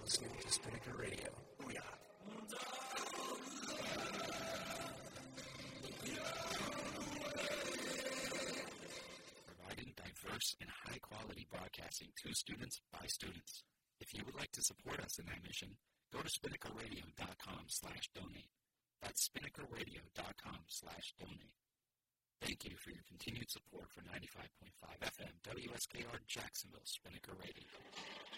listening to Spinnaker Radio. Booyah. Providing diverse and high-quality broadcasting to students by students. If you would like to support us in that mission, go to spinnakerradio.com/donate. That's spinnakerradio.com/donate. Thank you for your continued support for 95.5 FM WSKR Jacksonville Spinnaker Radio.